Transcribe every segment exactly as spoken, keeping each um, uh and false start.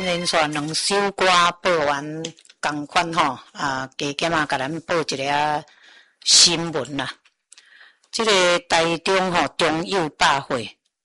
连续两首歌报完同款吼，啊，加减啊，甲咱报一个啊新闻啦。即、这个台中吼中幼百货，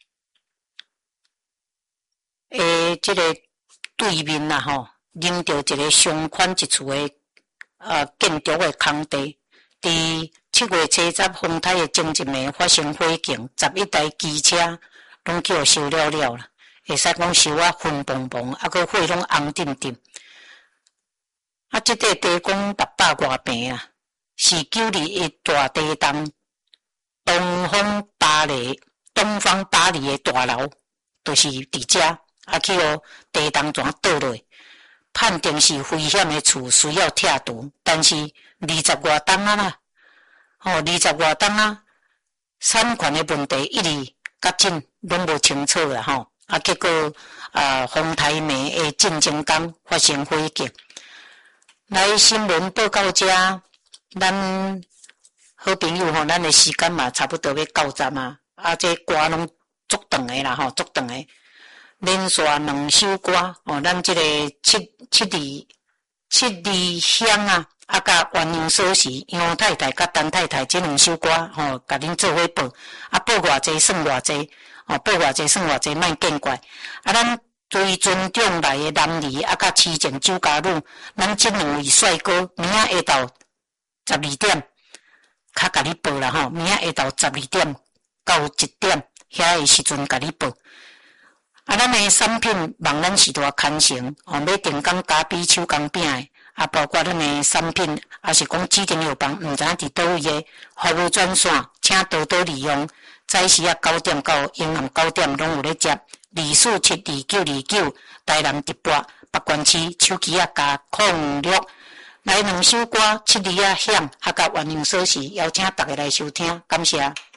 诶，即、这个对面啦吼，啉到一个相款一厝的啊建筑的空地，伫七月七十丰台的前一暝发生火警，十一台机车拢叫烧了了啦，会使讲烧啊昏濛濛，啊个火拢红沉沉。啊，即块地讲六百外平啊，是九二一大地动，东方巴黎、东方巴黎的大楼，就是伫遮，啊去哦地动怎倒落，判定是危险的厝，需要拆除，但是二十外档啊啦，吼、哦、二十外档啊，产权的问题一直甲进拢无清楚啦吼，啊结果啊丰台暝的进前港发生火警。来新闻报到遮，咱好朋友吼，咱的时间嘛差不多要到站啊，啊这歌拢足长的啦吼，足长的，连续两首歌哦，咱这个七七里七里香啊，啊甲鸳鸯锁匙杨太太甲陈太太这两首歌吼，甲恁做伙报，啊报偌济算偌济，哦报偌济算偌济，莫见怪，啊咱。最尊重来的男儿，啊，甲痴情酒家女，咱这两位帅哥，明仔下昼十二点，较甲你报啦吼，明仔下晝十二點到一點，遐个时阵甲你報。啊，咱的产品望咱是大牽成，哦，要定工加比手工饼的，啊，包括咱的产品，啊是讲指定药房，毋知影伫倒位的服务专线，请多多利用。早时啊九點到阴暗九點拢有咧接。二四七二九二九，台南直播，北关市手机啊加控六，来两首歌，七里啊响，啊甲鸳鸯锁匙，邀请大家来收听，感谢。